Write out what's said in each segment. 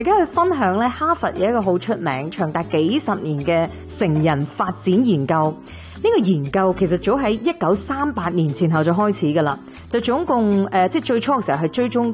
而家去分享咧，哈佛有一個好出名、長達幾十年嘅成人發展研究。呢個研究其實早喺1938年前後就開始㗎啦，就總共即係最初嘅時候係追蹤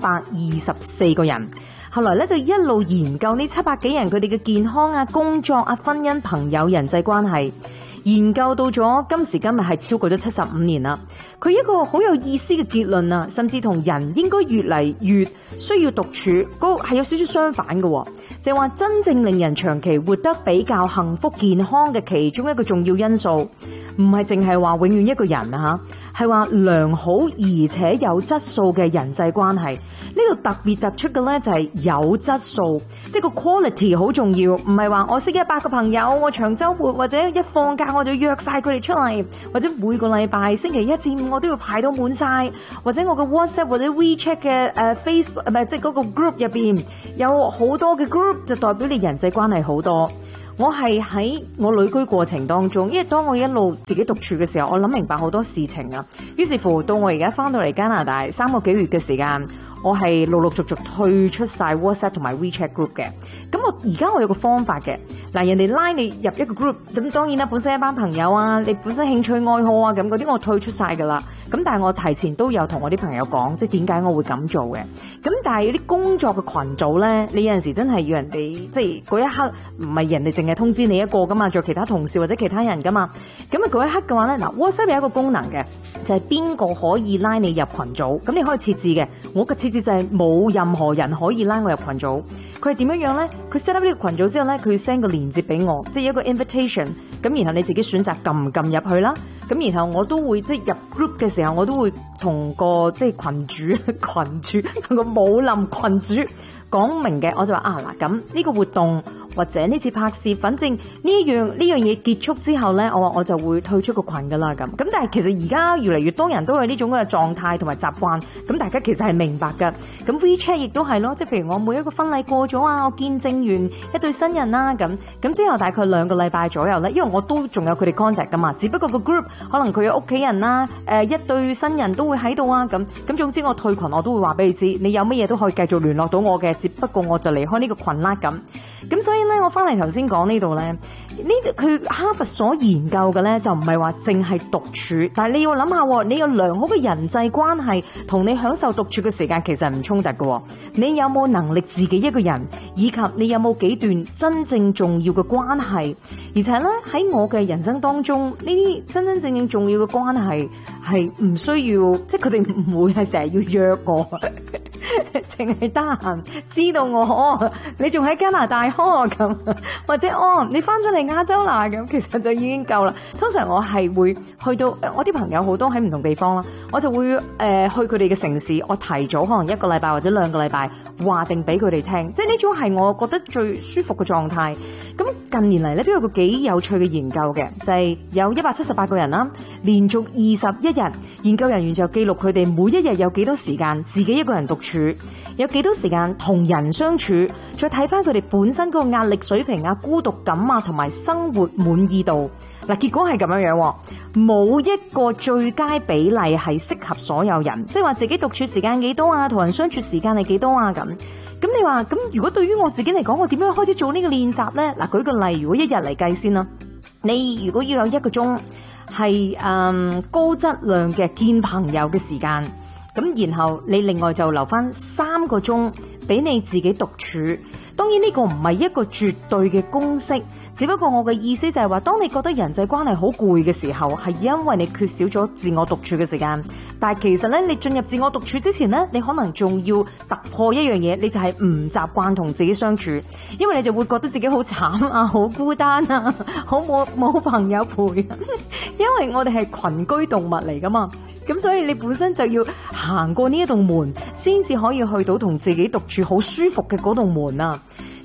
724個人，後來咧就一路研究呢700幾人佢哋嘅健康啊、工作啊、婚姻、朋友、人際關係。研究到咗今時今日係超過咗75年啦。佢一個好有意思嘅結論啊，甚至同人應該越嚟越需要獨處嗰個係有少少相反嘅，就係話真正令人長期活得比較幸福健康嘅其中一個重要因素，唔係淨係話永遠一個人啊嚇，係話良好而且有質素嘅人際關係。呢度特別突出嘅咧就係有質素，即係個 quality 好重要，唔係話我識100個朋友，我長週末或者一放假我就約晒佢哋出嚟，或者每個禮拜星期一至五我都要排到滿晒，或者我嘅 WhatsApp 或者 WeChat 嘅Facebook 唔係即係嗰個 group 入邊有好多嘅 group 就代表你人際關係好多。我係喺我旅居過程當中，因為當我一路自己獨處嘅時候，我諗明白好多事情啊。於是乎到我而家翻到嚟加拿大3個幾月嘅時間，我係陸陸續續退出晒 WhatsApp 同埋 WeChat group 嘅。咁我而家我有個方法嘅，嗱，人哋拉你入一個 group，咁當然啦，本身一班朋友啊，你本身興趣愛好啊咁嗰啲我退出晒噶啦。咁但係我提前都有同我啲朋友講，即係點解我會咁做嘅。咁但係有啲工作嘅群組咧，你有陣時真係要人哋即係嗰一刻唔係人哋淨係通知你一個噶嘛，仲有其他同事或者其他人噶嘛。咁啊嗰一刻嘅話咧，嗱 WhatsApp 有一個功能嘅，就係邊個可以拉你入群組，咁你可以設置嘅。我嘅設置就係冇任何人可以拉我入群組。佢係點樣樣咧？佢 set up 呢個群組之後咧，佢要 send 個連結俾我，即係一個 invitation。咁然後你自己選擇撳唔撳入去啦。咁然後我都會即係入 group 嘅時候，我都會同個即係群主同個武林群主講明嘅。我就話嗱，咁呢個活動或者呢次拍攝，反正呢樣嘢結束之後咧，我就會退出個群噶啦咁。咁但係其實而家越嚟越多人都有呢種嘅狀態同埋習慣，咁大家其實係明白噶。咁 WeChat 亦都係咯，即係譬如我每一個婚禮過咗啊，我見證完一對新人啦，咁之後大概2個禮拜左右咧，因為我都仲有佢哋 contact 噶嘛，只不過個 group 可能佢有屋企人啦，一對新人都會喺度啊，咁總之我退群我都會話俾你知，你有乜嘢都可以繼續聯絡到我嘅，只不過我就離開呢個群啦咁所以咧，我翻嚟頭先講呢度咧，佢哈佛所研究嘅咧就唔係話淨係獨處，但係你要諗下，你有良好嘅人際關係，同你享受獨處嘅時間其實係唔衝突嘅。你有冇能力自己一個人，以及你有冇幾段真正重要嘅關係？而且咧喺我嘅人生當中，呢啲真真正正重要嘅關係係唔需要，即係佢哋唔會係成日要約我，淨係得閒知道我你仲喺加拿大咁，或者你翻咗嚟亞洲啦咁，其實就已經夠啦。通常我係會去到我啲朋友好多喺唔同地方啦，我就會去佢哋嘅城市，我提早可能1個禮拜或者2個禮拜話定俾佢哋聽，即係呢種係我覺得最舒服嘅狀態。咁近年嚟咧都有個幾有趣嘅研究嘅，就係有178個人啦，連續21日，研究人員就記錄佢哋每一日有幾多時間自己一個人獨處，有幾多時間同人相處，再睇翻佢哋本身個壓力水平啊、孤獨感啊同埋生活滿意度。嗱，結果係咁樣樣，冇一個最佳比例係適合所有人，即係話自己獨處時間幾多啊，同人相處時間係幾多啊咁。咁你話咁，如果對於我自己嚟講，我點樣開始做呢個練習呢？嗱，舉個例，如果1日嚟計先啦，你如果要有1個鐘係高質量嘅見朋友嘅時間，咁然後你另外就留翻3個鐘俾你自己獨處。當然呢個唔係一個絕對嘅公式，只不過我嘅意思就係話，當你覺得人際關係好攰嘅時候，係因為你缺少咗自我獨處嘅時間。但係其實咧，你進入自我獨處之前咧，你可能仲要突破一樣嘢，你就係唔習慣同自己相處，因為你就會覺得自己好慘啊，好孤單啊，好冇朋友陪。因為我哋係群居動物嚟噶嘛，咁所以你本身就要行過呢一道門，先至可以去到同自己獨處好舒服嘅嗰道門啊。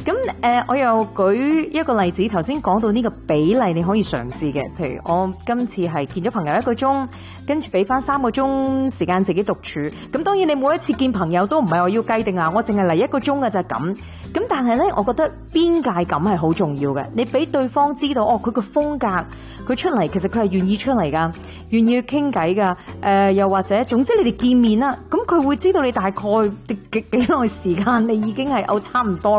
咁我又舉一個例子，頭先講到呢個比例你可以嘗試嘅，譬如我今次係見咗朋友1個鐘，跟住俾翻3個鐘時間自己獨處。咁當然你每一次見朋友都唔係我要計定啊，我淨係嚟1個鐘嘅就係咁。咁但係呢，我覺得邊界感係好重要嘅。你俾對方知道，佢個風格，佢出嚟其實佢係願意出嚟噶，願意去傾偈噶。又或者總之你哋見面啦，咁佢會知道你大概幾耐時間，你已經係差唔多。